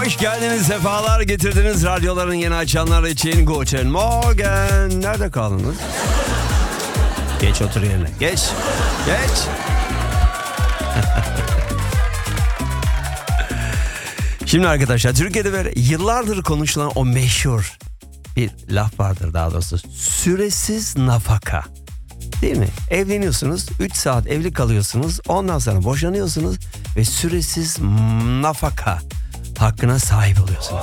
Hoş geldiniz, sefalar getirdiniz. Radyoların yeni açanlar için Guten Morgen. Nerede kaldınız? Geç otur yerine. Geç. Şimdi arkadaşlar, Türkiye'de böyle yıllardır konuşulan o meşhur bir laf vardır, daha doğrusu. Süresiz nafaka. Değil mi? Evleniyorsunuz, 3 saat evli kalıyorsunuz, ondan sonra boşanıyorsunuz ve süresiz nafaka hakkına sahip oluyorsunuz.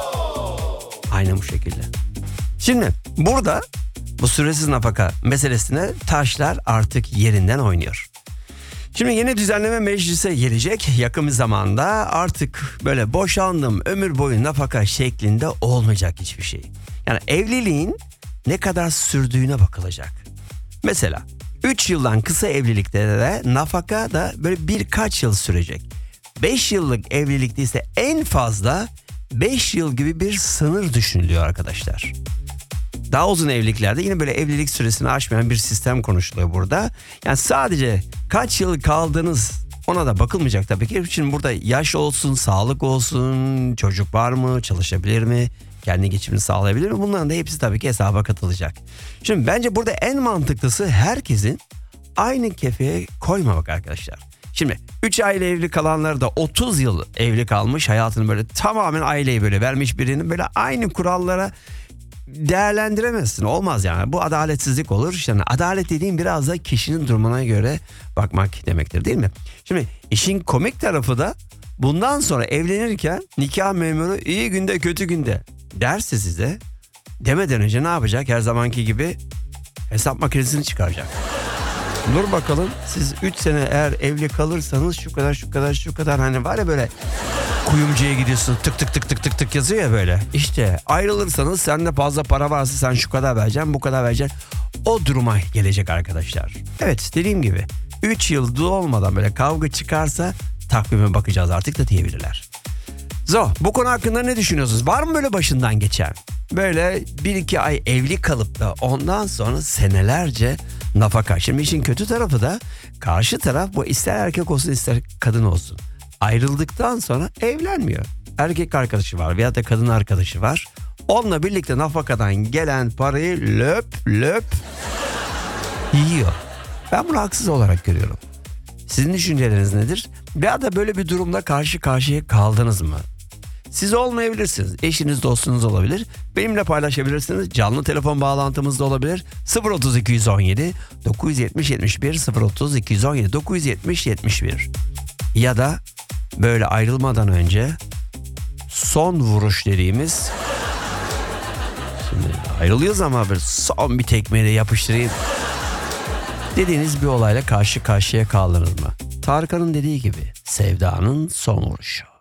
Aynen bu şekilde. Şimdi burada bu süresiz nafaka meselesine taşlar artık yerinden oynuyor. Şimdi yeni düzenleme meclise gelecek yakın bir zamanda. Artık böyle boşandım ömür boyu nafaka şeklinde olmayacak hiçbir şey. Yani evliliğin ne kadar sürdüğüne bakılacak. Mesela 3 yıldan kısa evlilikte de nafaka da böyle birkaç yıl sürecek. 5 yıllık evlilikte ise en fazla 5 yıl gibi bir sınır düşünülüyor arkadaşlar. Daha uzun evliliklerde yine böyle evlilik süresini aşmayan bir sistem konuşuluyor burada. Yani sadece kaç yıl kaldınız ona da bakılmayacak tabii ki. Şimdi burada yaş olsun, sağlık olsun, çocuk var mı, çalışabilir mi, kendi geçimini sağlayabilir mi? Bunların da hepsi tabii ki hesaba katılacak. Şimdi bence burada en mantıklısı herkesin aynı kefeye koymamak arkadaşlar. Şimdi 3 aile evli kalanlar da 30 yıl evli kalmış, hayatını böyle tamamen aileye böyle vermiş birinin böyle aynı kurallara değerlendiremezsin. Olmaz yani. Bu adaletsizlik olur. İşte adalet dediğim biraz da kişinin durumuna göre bakmak demektir, değil mi? Şimdi işin komik tarafı da bundan sonra evlenirken nikah memuru iyi günde kötü günde derse size, demeden önce ne yapacak? Her zamanki gibi hesap makinesini çıkaracak. Dur bakalım, siz 3 sene eğer evli kalırsanız şu kadar hani var ya böyle kuyumcuya gidiyorsun, tık tık yazıyor ya böyle. İşte ayrılırsanız sende fazla para varsa sen şu kadar vereceksin, bu kadar vereceksin. O duruma gelecek arkadaşlar. Evet, dediğim gibi 3 yıl olmadan böyle kavga çıkarsa takvime bakacağız artık da diyebilirler. Bu konu hakkında ne düşünüyorsunuz? Var mı böyle başından geçen? Böyle 1-2 ay evli kalıp da ondan sonra senelerce nafaka. Şimdi işin kötü tarafı da karşı taraf, bu ister erkek olsun ister kadın olsun, ayrıldıktan sonra evlenmiyor. Erkek arkadaşı var veya da kadın arkadaşı var. Onunla birlikte nafakadan gelen parayı löp yiyor. Ben bunu haksız olarak görüyorum. Sizin düşünceleriniz nedir? Veya da böyle bir durumda karşı karşıya kaldınız mı? Siz olmayabilirsiniz. Eşiniz, dostunuz olabilir. Benimle paylaşabilirsiniz. Canlı telefon bağlantımız da olabilir. 030 217 970 71 030 217 970 71. Ya da böyle ayrılmadan önce son vuruş dediğimiz, şimdi ayrılıyoruz ama böyle son bir tekmeyle yapıştırayım dediğiniz bir olayla karşı karşıya kaldınız mı? Tarkan'ın dediği gibi sevdanın son vuruşu.